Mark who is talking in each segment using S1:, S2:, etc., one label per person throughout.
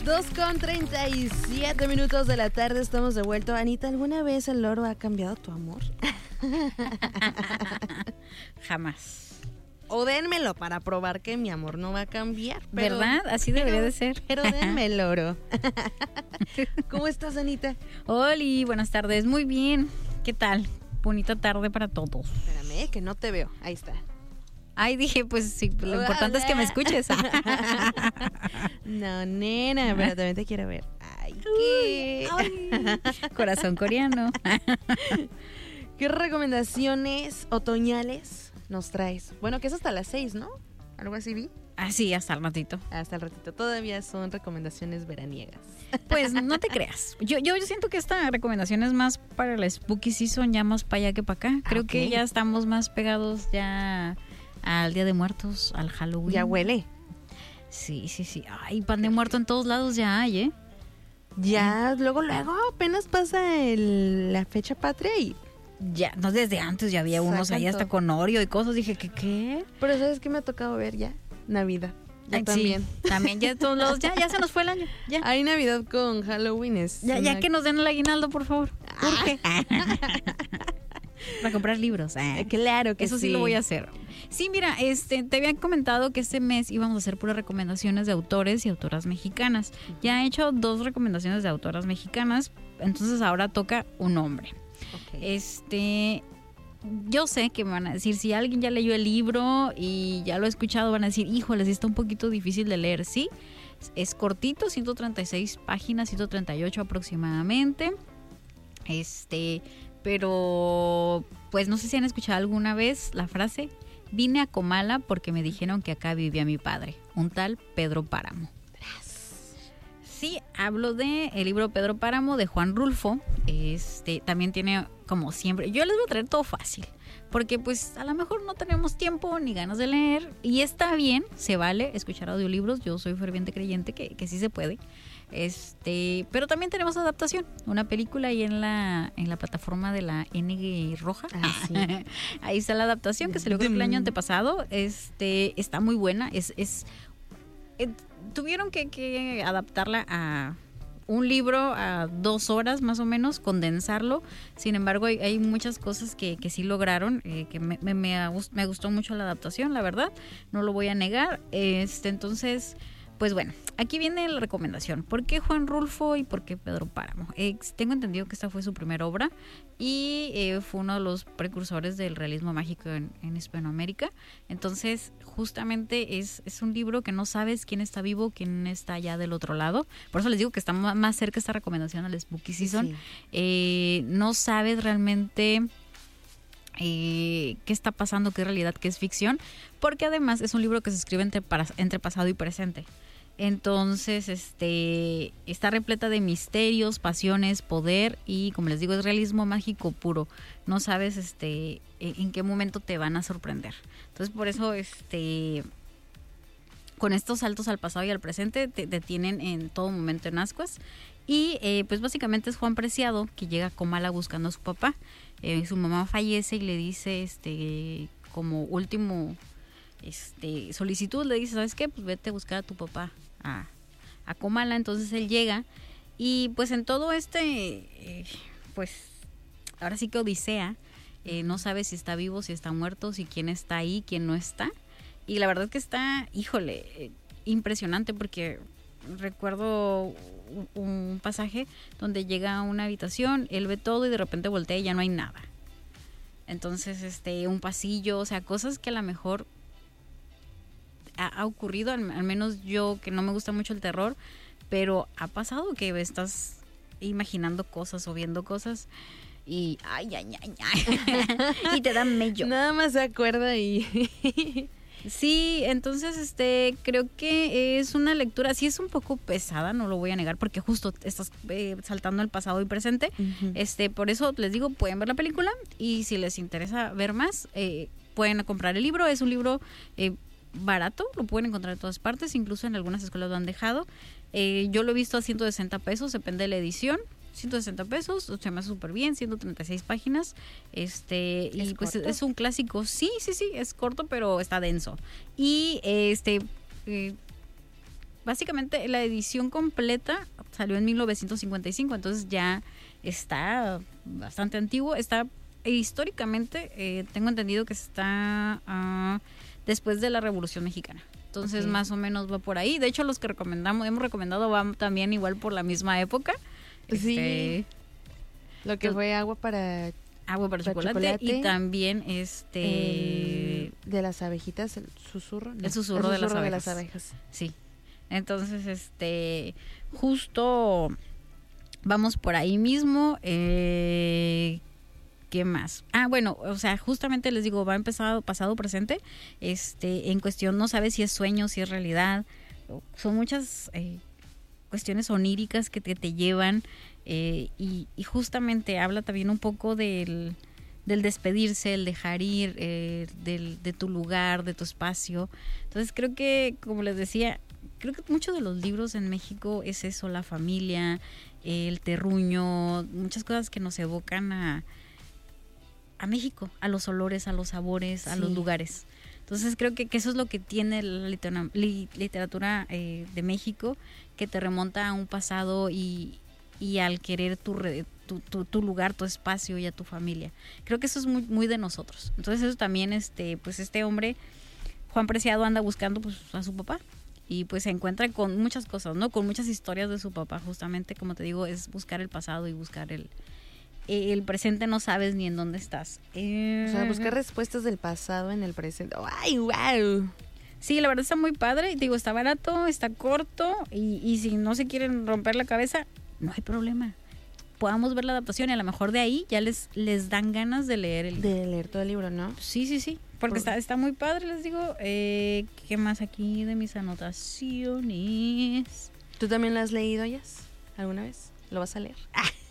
S1: 2:37 de la tarde, estamos de vuelta. Anita, ¿alguna vez el loro ha cambiado tu amor?
S2: Jamás.
S1: O dénmelo para probar que mi amor no va a cambiar. Pero,
S2: ¿verdad? Así debería de ser.
S1: Pero denme el loro. ¿Cómo estás, Anita?
S2: Oli, buenas tardes. Muy bien. ¿Qué tal? Bonita tarde para todos.
S1: Espérame, que no te veo. Ahí está.
S2: Ay, dije, pues sí, lo importante es que me escuches.
S1: No, nena, pero también te quiero ver. Ay, ¿qué?
S2: Ay, corazón coreano.
S1: ¿Qué recomendaciones otoñales nos traes? Bueno, que es hasta las 6, ¿no? Algo así vi.
S2: Ah, sí, hasta el ratito.
S1: Hasta el ratito. Todavía son recomendaciones veraniegas.
S2: Pues no te creas. Yo siento que esta recomendación es más para la Spooky Season, ya más para allá que para acá. Creo que ya estamos más pegados ya al Día de Muertos, al Halloween.
S1: Ya huele.
S2: Sí. Ay, pan de muerto en todos lados ya hay, ¿eh?
S1: Ya, luego apenas pasa la fecha patria y...
S2: Ya, no, desde antes ya había unos ahí hasta con Oreo y cosas. Dije, ¿qué?
S1: Pero ¿sabes qué me ha tocado ver ya? Navidad.
S2: Ay,
S1: también.
S2: Sí, también ya de todos lados, ya se nos fue el año. Ya.
S1: Hay Navidad con Halloween.
S2: Ya que nos den el aguinaldo, por favor. Urge. Para comprar libros.
S1: Claro que
S2: eso sí lo voy a hacer. Sí, mira, te había comentado que este mes íbamos a hacer puras recomendaciones de autores y autoras mexicanas. Ya he hecho 2 recomendaciones de autoras mexicanas, entonces ahora toca un hombre.
S1: Okay.
S2: Yo sé que me van a decir, si alguien ya leyó el libro y ya lo ha escuchado, van a decir, híjole, sí está un poquito difícil de leer. Sí, es cortito, 136 páginas, 138 aproximadamente. Pero pues no sé si han escuchado alguna vez la frase: vine a Comala porque me dijeron que acá vivía mi padre, un tal Pedro Páramo. Sí, hablo de el libro Pedro Páramo de Juan Rulfo. También tiene, como siempre, yo les voy a traer todo fácil, porque pues a lo mejor no tenemos tiempo ni ganas de leer, y está bien, se vale escuchar audiolibros. Yo soy ferviente creyente que sí se puede. Pero también tenemos adaptación, una película ahí en la plataforma de la N roja.
S1: Sí.
S2: Ahí está la adaptación que salió el año antepasado. Está muy buena. Tuvieron que adaptarla a un libro a 2 horas más o menos, condensarlo. Sin embargo, hay muchas cosas que sí lograron, que me gustó mucho la adaptación, la verdad, no lo voy a negar. Entonces, pues bueno, aquí viene la recomendación. ¿Por qué Juan Rulfo y por qué Pedro Páramo? Tengo entendido que esta fue su primera obra y fue uno de los precursores del realismo mágico en Hispanoamérica. Entonces, justamente es un libro que no sabes quién está vivo, quién está allá del otro lado. Por eso les digo que está más cerca esta recomendación al Spooky Season. Sí. No sabes realmente qué está pasando, qué es realidad, qué es ficción, porque además es un libro que se escribe entre pasado y presente. Entonces, está repleta de misterios, pasiones, poder, y como les digo, es realismo mágico puro. No sabes en qué momento te van a sorprender. Entonces, por eso con estos saltos al pasado y al presente te tienen en todo momento en ascuas. Y pues básicamente es Juan Preciado, que llega a Comala buscando a su papá. Su mamá fallece y le dice, como último solicitud, le dice, ¿sabes qué? Pues vete a buscar a tu papá a Comala. Entonces él llega y pues en todo pues ahora sí que odisea, no sabe si está vivo, si está muerto, si quién está ahí, quién no está. Y la verdad es que está, impresionante, porque recuerdo un pasaje donde llega a una habitación, él ve todo y de repente voltea y ya no hay nada. Entonces, un pasillo, o sea, cosas que a lo mejor ha ocurrido, al menos yo, que no me gusta mucho el terror, pero ha pasado que estás imaginando cosas o viendo cosas y ay, y te da mello.
S1: Nada más se acuerda y...
S2: Sí, entonces creo que es una lectura, sí es un poco pesada, no lo voy a negar, porque justo estás saltando el pasado y presente. Uh-huh. Por eso les digo, pueden ver la película, y si les interesa ver más, pueden comprar el libro. Es un libro barato, lo pueden encontrar en todas partes, incluso en algunas escuelas lo han dejado. Yo lo he visto a 160 pesos, depende de la edición. 160 pesos, se me hace súper bien, 136 páginas, y pues corto. Es un clásico, sí, es corto, pero está denso. Y básicamente la edición completa salió en 1955, entonces ya está bastante antiguo. Está históricamente, tengo entendido que está después de la Revolución Mexicana. Entonces más o menos va por ahí. De hecho, los que hemos recomendado van también igual por la misma época.
S1: Sí. Lo que fue Agua para chocolate
S2: y también
S1: de las abejitas, el susurro.
S2: No, el susurro de las abejas. Sí. Entonces, justo vamos por ahí mismo. ¿Qué más? Bueno, o sea, justamente les digo, va empezado, pasado, presente. En cuestión no sabes si es sueño, si es realidad. Son muchas cuestiones oníricas que te llevan. Y justamente habla también un poco del despedirse, el dejar ir, de tu lugar, de tu espacio. Entonces creo que, como les decía, creo que muchos de los libros en México es eso, la familia, el terruño, muchas cosas que nos evocan a México, a los olores, a los sabores, a los lugares. Entonces creo que eso es lo que tiene la literatura de México, que te remonta a un pasado y al querer tu lugar, tu espacio y a tu familia. Creo que eso es muy, muy de nosotros. Entonces eso también, pues este hombre, Juan Preciado, anda buscando pues a su papá y pues se encuentra con muchas cosas, ¿no? Con muchas historias de su papá. Justamente, como te digo, es buscar el pasado y buscar el presente. No sabes ni en dónde estás.
S1: O sea, buscar respuestas del pasado en el presente. ¡Ay, wow!
S2: Sí, la verdad está muy padre. Digo, está barato, está corto y si no se quieren romper la cabeza, no hay problema. Podamos ver la adaptación y a lo mejor de ahí ya les dan ganas de leer el libro.
S1: De leer todo el libro, ¿no?
S2: Sí. Porque está muy padre, les digo. ¿Qué más aquí de mis anotaciones?
S1: ¿Tú también lo has leído, Jess? ¿Alguna vez? ¿Lo vas a leer?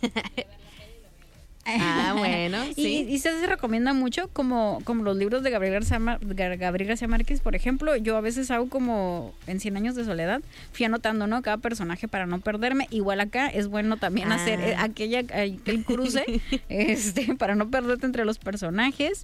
S1: Bueno, sí.
S2: Y se recomienda mucho como los libros de Gabriel García Márquez, por ejemplo. Yo a veces hago como en 100 años de soledad, fui anotando, ¿no? Cada personaje para no perderme. Igual acá es bueno también hacer aquel cruce para no perderte entre los personajes.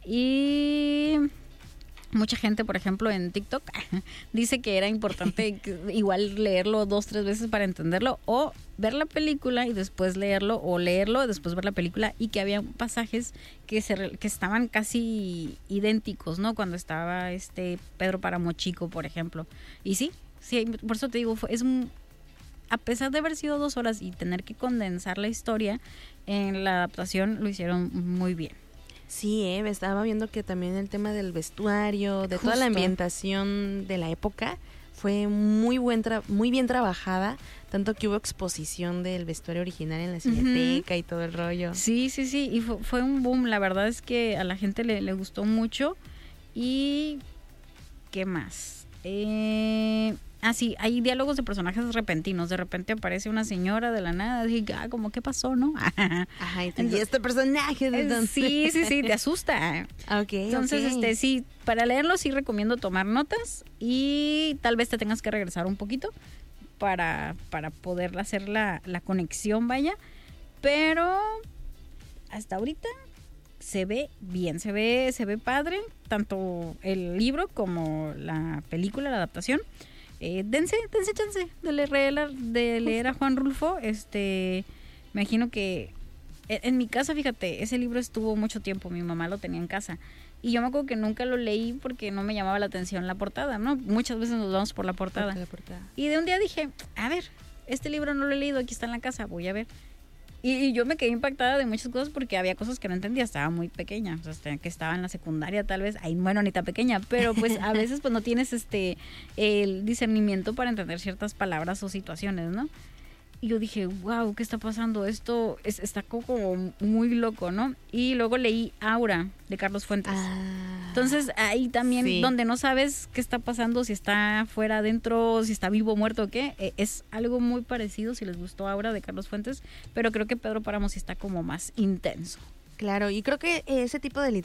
S2: Y mucha gente, por ejemplo, en TikTok dice que era importante igual leerlo 2-3 veces para entenderlo, o ver la película y después leerlo, o leerlo y después ver la película, y que había pasajes que estaban casi idénticos, ¿no? Cuando estaba Pedro Páramo Chico, por ejemplo. Y sí, por eso te digo, a pesar de haber sido 2 horas y tener que condensar la historia, en la adaptación lo hicieron muy bien.
S1: Sí, estaba viendo que también el tema del vestuario, de toda la ambientación de la época, fue muy bien trabajada, tanto que hubo exposición del vestuario original en la Cineteca y todo el rollo.
S2: Sí, y fue un boom. La verdad es que a la gente le gustó mucho. Y ¿qué más? Sí, hay diálogos de personajes repentinos. De repente aparece una señora de la nada, y como ¿qué pasó, no?
S1: Ajá, y este personaje de dónde.
S2: Sí, te asusta. Entonces, sí, para leerlo sí recomiendo tomar notas y tal vez te tengas que regresar un poquito para poder hacer la conexión, vaya. Pero hasta ahorita se ve bien, se ve padre, tanto el libro como la película, la adaptación. Dense chance de leer a Juan Rulfo. Me imagino que en mi casa, fíjate, ese libro estuvo mucho tiempo, mi mamá lo tenía en casa y yo me acuerdo que nunca lo leí porque no me llamaba la atención la portada, ¿no? Muchas veces nos vamos por la portada. Y de un día dije, a ver, este libro no lo he leído, aquí está en la casa, voy a ver. Y yo me quedé impactada de muchas cosas porque había cosas que no entendía, estaba muy pequeña, o sea, que estaba en la secundaria tal vez, bueno, ni tan pequeña, pero pues a veces pues no tienes el discernimiento para entender ciertas palabras o situaciones, ¿no? Y yo dije, wow, ¿qué está pasando? Esto está como muy loco, ¿no? Y luego leí Aura, de Carlos Fuentes. Entonces, ahí también, donde no sabes qué está pasando, si está fuera, adentro, si está vivo, muerto o qué, es algo muy parecido, si les gustó Aura, de Carlos Fuentes, pero creo que Pedro Páramo sí está como más intenso.
S1: Claro, y creo que ese tipo de